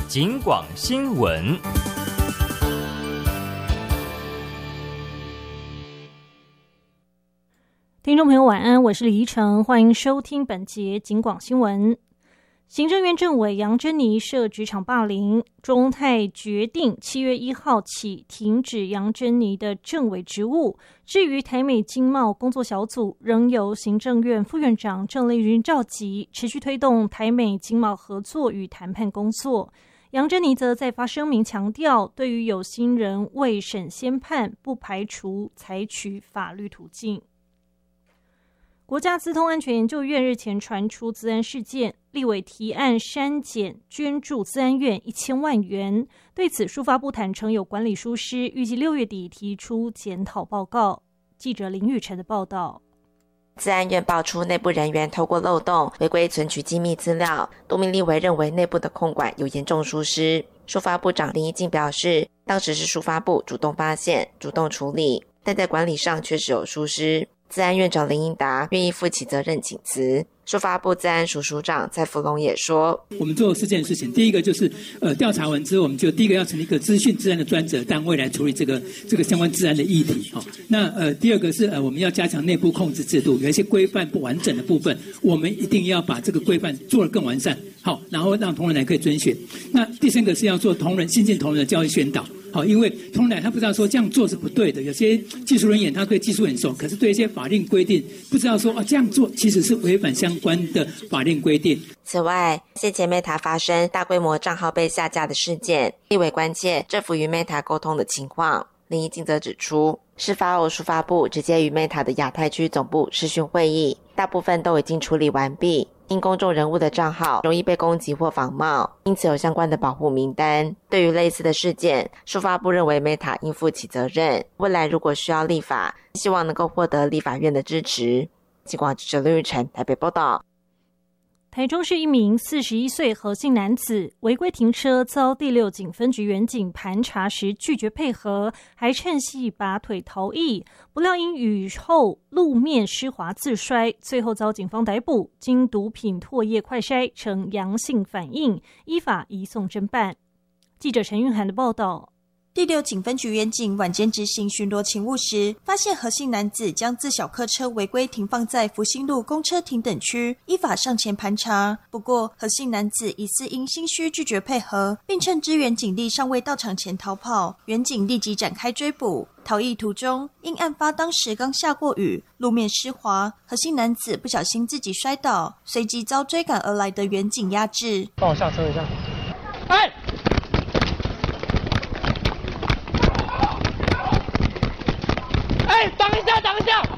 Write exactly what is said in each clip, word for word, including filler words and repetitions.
警广新闻。 听众朋友晚安，我是李怡诚，欢迎收听本节警广新闻。行政院政委杨珍妮涉职场霸凌，中泰决定七月一号起停止杨珍妮的政委职务。至于台美经贸工作小组，仍由行政院副院长郑丽云召集，持续推动台美经贸合作与谈判工作。杨珍妮则在发声明强调，对于有心人未审先判，不排除采取法律途径。国家资通安全研究院日前传出资安事件，立委提案删减捐助资安院一千万元。对此，书发部坦承有管理疏失，预计六月底提出检讨报告。记者林玉成的报道。 资安院爆出内部人员透过漏洞违规存取机密资料，多名立委认为内部的控管有严重疏失。书发部长林宜敬表示，当时是书发部主动发现、主动处理，但在管理上确实有疏失。资安院长林英达愿意负起责任请辞。书发部资安署署长蔡福龙也说， 我们做四件事情，第一个就是呃调查完之后，我们就第一个要成立一个资讯治安的专责单位来处理这个这个相关治安的议题。哦、那呃第二个是呃我们要加强内部控制制度，有一些规范不完整的部分，我们一定要把这个规范做得更完善，好，然后让同仁来可以遵循。那第三个是要做同仁新进同仁的教育宣导。好，因为同仁他不知道说这样做是不对的，有些技术人员他对技术很熟，可是对一些法令规定不知道说哦这样做其实是违反相关的法令规定。 此外，先前 Meta 发生大规模账号被下架的事件，立委关切政府与 Meta 沟通的情况。林宜敬则指出，事发后书发部直接与 Meta 的亚太区总部视讯会议，大部分都已经处理完毕。因公众人物的账号容易被攻击或仿冒，因此有相关的保护名单。对于类似的事件，书发部认为 Meta 应负起责任。未来如果需要立法，希望能够获得立法院的支持。警广记者刘玉成台北报道。 台中市一名四十一岁何姓男子违规停车，遭第六警分局员警盘查时拒绝配合，还趁隙拔腿逃逸，不料因雨后路面湿滑自摔，最后遭警方逮捕，经毒品唾液快筛呈阳性反应，依法移送侦办。记者陈韵涵的报道。 第六警分局员警晚间执行巡逻勤务时，发现何姓男子将自小客车违规停放在福兴路公车停等区，依法上前盘查。不过，何姓男子疑似因心虚拒绝配合，并趁支援警力尚未到场前逃跑，员警立即展开追捕。逃逸途中，因案发当时刚下过雨，路面湿滑，何姓男子不小心自己摔倒，随即遭追赶而来的员警压制。 帮我下车一下。哎！哎，挡一下，挡一下！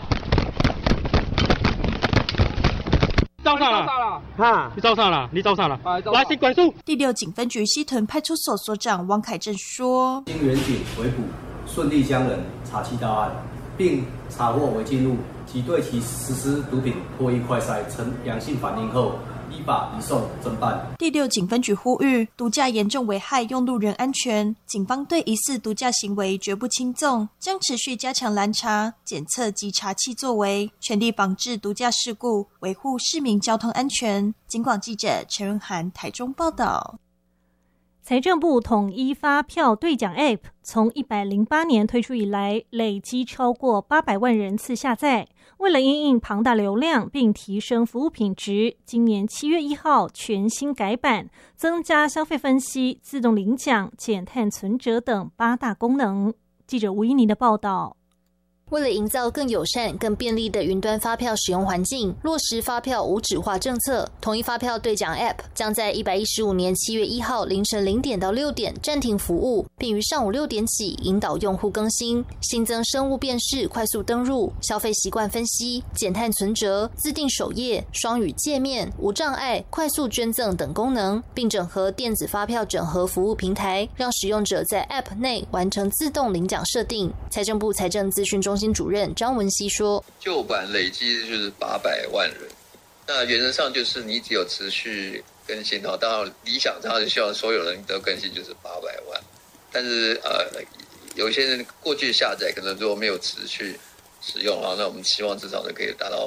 招上了，哈，你招上了，你招上了，来，先管束。 第六警分局西屯派出所所长王凯正说： 经员警围捕，顺利将人查缉到案，并查获违禁物及对其实施毒品唾液快筛呈阳性反应后，依法移送侦办。 第六警分局呼吁，毒驾严重危害用路人安全，警方对疑似毒驾行为绝不轻纵，将持续加强拦查、检测及查缉作为，全力防治毒驾事故，维护市民交通安全。警广记者陈润涵台中报道。 财政部统一发票兑奖 App 从一百零八年推出以来，累积超过八百万人次下载。为了因应庞大流量并提升服务品质，今年七月一号全新改版，增加消费分析、自动领奖、减碳存折等八大功能。记者吴依妮的报道。 为了营造更友善、更便利的云端发票使用环境，落实发票无纸化政策，统一发票兑奖 App 将在一百一十五年七月一号凌晨零点到六点暂停服务，并于上午六点起引导用户更新，新增生物辨识、快速登入、消费习惯分析、减碳存折、自定首页、双语界面、无障碍、快速捐赠等功能，并整合电子发票整合服务平台，让使用者在 App 内完成自动领奖设定。财政部财政资讯中心主任张文熙说， 旧版累积就是八百万人，那原则上就是你只有持续更新，当然理想上是希望所有人都更新就是八百万，但是呃有些人过去下载可能如果没有持续使用，那我们希望至少是可以达到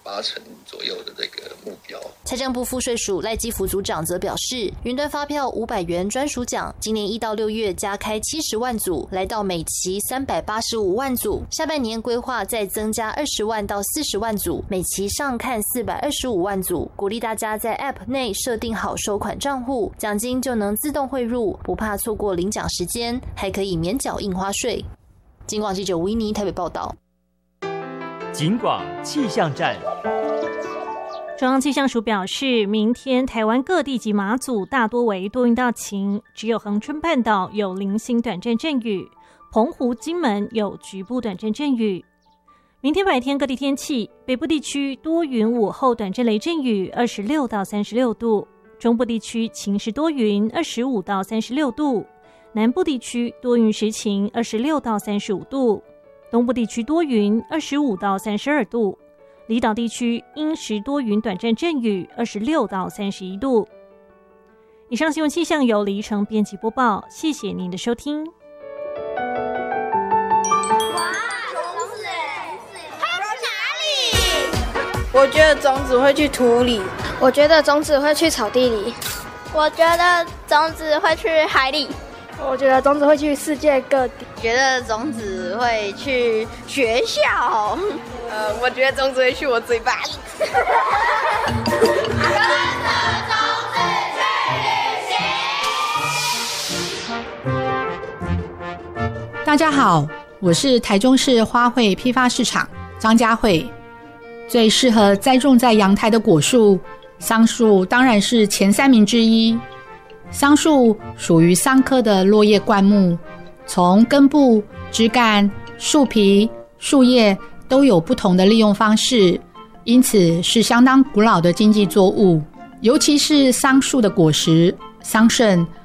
八成左右的这个目标。 财政部赋税署赖基福组长则表示，云端发票五百元专属奖今年一到六月加开七十万组，来到每期三百八十五万组，下半年规划再增加二十万到四十万组，每期上看四百二十五万组，鼓励大家在 App 内设定好收款账户，奖金就能自动汇入，不怕错过领奖时间，还可以免缴印花税。警广记者吴依妮台北报道。 警广气象站。 中央气象署表示，明天台湾各地及马祖大多为多云到晴，只有恒春半岛有零星短暂阵雨，澎湖、金门有局部短暂阵雨。明天白天各地天气，北部地区多云，午后短暂雷阵雨，二十六到三十六度；中部地区晴时多云，二十五到三十六度；南部地区多云时晴，二十六到三十五度。东部地区多云，二十五到三十二度；离岛地区阴时多云，短暂阵雨，二十六到三十一度。以上新闻气象由李依晨编辑播报，谢谢您的收听。 哇，种子，它去哪里？ 我觉得种子会去土里， 我觉得种子会去草地里， 我觉得种子会去海里。 我觉得种子会去世界各地， 觉得种子会去学校， 呃，我觉得种子会去我嘴巴里。 跟着种子去旅行。大家好，我是台中市花卉批发市场张佳慧。最适合栽种在阳台的果树，桑树当然是前三名之一。桑树属于桑科的落叶灌木，从根部、枝干、树皮、树叶都有不同的利用方式，因此是相当古老的经济作物。尤其是桑树的果实桑葚，